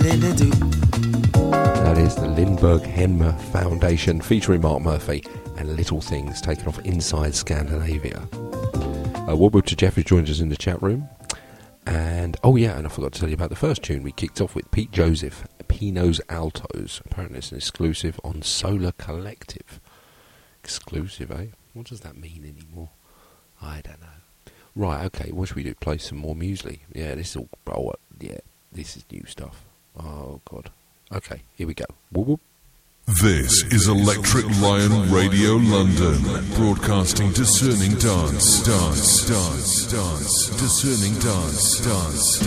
That is the Lindbergh Henmer Foundation featuring Mark Murphy and Little Things taken off Inside Scandinavia. Wobble to Jeff, who joined us in the chat room. And, oh yeah, and I forgot to tell you about the first tune we kicked off with, Pete Joseph, Pino's Altos. Apparently it's an exclusive on Solar Collective. Exclusive, eh? What does that mean anymore? I don't know. Right, okay, what should we do? Play some more muesli? Yeah, this is all... Oh, yeah, this is new stuff. Oh, God. Okay, here we go. Whoop, whoop. This is Electric Lion Radio London, broadcasting discerning dance, discerning dance.